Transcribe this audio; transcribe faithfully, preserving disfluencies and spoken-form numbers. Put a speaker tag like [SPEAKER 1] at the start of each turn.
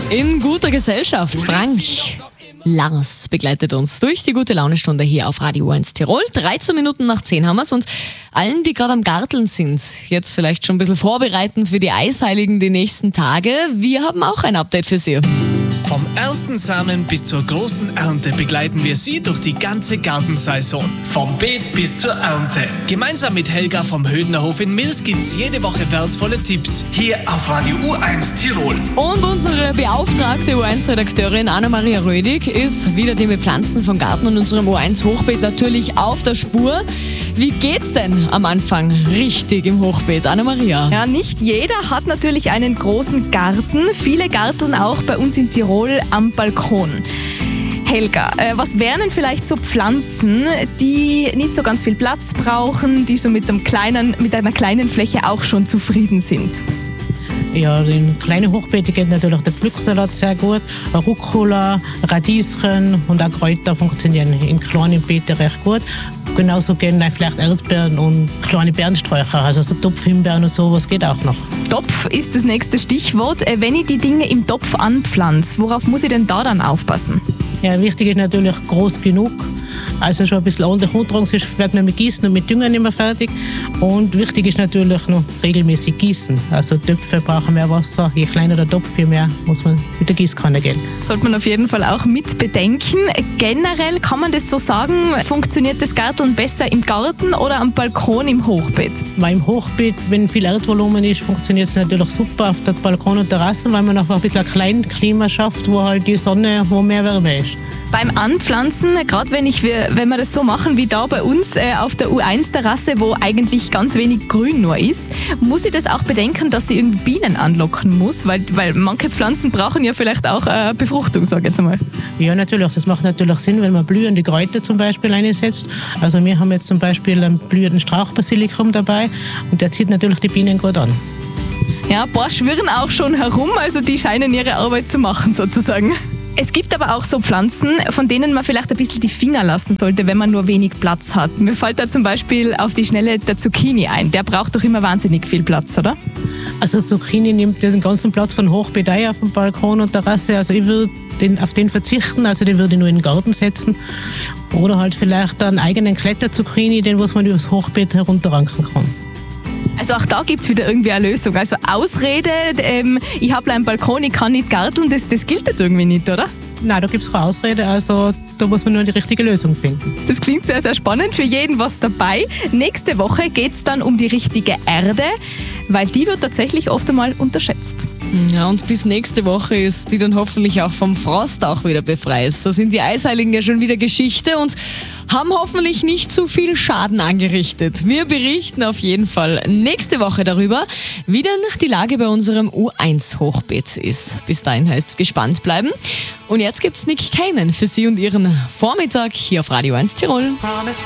[SPEAKER 1] In guter Gesellschaft. Frank Lars begleitet uns durch die gute Laune-Stunde hier auf Radio eins Tirol. dreizehn Minuten nach zehn haben wir's und allen, die gerade am Garteln sind, jetzt vielleicht schon ein bisschen vorbereiten für die Eisheiligen die nächsten Tage. Wir haben auch ein Update für Sie.
[SPEAKER 2] Vom ersten Samen bis zur großen Ernte begleiten wir Sie durch die ganze Gartensaison. Vom Beet bis zur Ernte. Gemeinsam mit Helga vom Hödnerhof in Mils gibt's jede Woche wertvolle Tipps. Hier auf Radio U eins Tirol.
[SPEAKER 1] Und unsere beauftragte U eins Redakteurin Anna-Maria Rödig ist wieder dem Bepflanzen von Garten und unserem U eins Hochbeet natürlich auf der Spur. Wie geht's denn am Anfang richtig im Hochbeet, Anna-Maria?
[SPEAKER 3] Ja, nicht jeder hat natürlich einen großen Garten. Viele garteln auch bei uns in Tirol am Balkon. Helga, äh, was wären denn vielleicht so Pflanzen, die nicht so ganz viel Platz brauchen, die so mit, einem kleinen, mit einer kleinen Fläche auch schon zufrieden sind?
[SPEAKER 4] Ja, in kleinen Hochbeete geht natürlich der Pflücksalat sehr gut, Rucola, Radieschen und auch Kräuter funktionieren in kleinen Beeten recht gut. Genauso gehen vielleicht Erdbeeren und kleine Beerensträucher, also so Topfhimbeeren und sowas geht auch noch.
[SPEAKER 3] Topf ist das nächste Stichwort. Wenn ich die Dinge im Topf anpflanze, worauf muss ich denn da dann aufpassen?
[SPEAKER 4] Ja, wichtig ist natürlich groß genug, also schon ein bisschen ordentlich antragen, sonst wird man mit Gießen und mit Dünger nicht mehr fertig. Und wichtig ist natürlich noch regelmäßig gießen. Also Töpfe brauchen mehr Wasser, je kleiner der Topf, je mehr muss man mit der Gießkanne gehen.
[SPEAKER 3] Sollte man auf jeden Fall auch mit bedenken. Generell kann man das so sagen, funktioniert das Garteln besser im Garten oder am Balkon im Hochbeet?
[SPEAKER 4] Weil im Hochbeet, wenn viel Erdvolumen ist, funktioniert es natürlich super auf der Balkon und Terrassen, weil man einfach ein bisschen ein kleines Klima schafft, wo halt die Sonne, wo mehr Wärme ist.
[SPEAKER 3] Beim Anpflanzen, gerade wenn, ich, wenn wir das so machen wie da bei uns äh, auf der U eins Terrasse, wo eigentlich ganz wenig Grün nur ist, muss ich das auch bedenken, dass ich irgendwie Bienen anlocken muss, weil, weil manche Pflanzen brauchen ja vielleicht auch äh, Befruchtung, sage ich jetzt einmal.
[SPEAKER 4] Ja, natürlich. Das macht natürlich Sinn, wenn man blühende Kräuter zum Beispiel einsetzt. Also wir haben jetzt zum Beispiel einen blühenden Strauchbasilikum dabei und der zieht natürlich die Bienen gut an.
[SPEAKER 3] Ja, ein paar schwirren auch schon herum, also die scheinen ihre Arbeit zu machen sozusagen. Es gibt aber auch so Pflanzen, von denen man vielleicht ein bisschen die Finger lassen sollte, wenn man nur wenig Platz hat. Mir fällt da zum Beispiel auf die Schnelle der Zucchini ein. Der braucht doch immer wahnsinnig viel Platz, oder?
[SPEAKER 4] Also Zucchini nimmt den ganzen Platz von Hochbeet ein auf dem Balkon und Terrasse. Also ich würde den, auf den verzichten, also den würde ich nur in den Garten setzen. Oder halt vielleicht einen eigenen Kletterzucchini, den was man übers Hochbeet herunterranken kann.
[SPEAKER 3] Also auch da gibt es wieder irgendwie eine Lösung. Also Ausrede, ähm, ich habe einen Balkon, ich kann nicht garteln, das, das gilt jetzt irgendwie nicht, oder?
[SPEAKER 4] Nein, da gibt es keine Ausrede, also da muss man nur die richtige Lösung finden.
[SPEAKER 3] Das klingt sehr, sehr spannend, für jeden was dabei. Nächste Woche geht es dann um die richtige Erde, weil die wird tatsächlich oft einmal unterschätzt.
[SPEAKER 1] Ja, und bis nächste Woche ist die dann hoffentlich auch vom Frost auch wieder befreit. Da sind die Eisheiligen ja schon wieder Geschichte und haben hoffentlich nicht zu viel Schaden angerichtet. Wir berichten auf jeden Fall nächste Woche darüber, wie denn die Lage bei unserem U eins Hochbeet ist. Bis dahin heißt es gespannt bleiben. Und jetzt gibt's Nick Cayman für Sie und Ihren Vormittag hier auf Radio eins Tirol.